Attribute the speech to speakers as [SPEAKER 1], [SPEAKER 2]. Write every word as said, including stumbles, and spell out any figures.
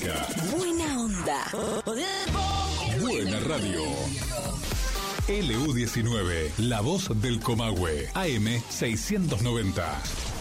[SPEAKER 1] música.
[SPEAKER 2] Buena onda.
[SPEAKER 1] Buena radio. L U diecinueve, La Voz del Comahue, A M seiscientos noventa.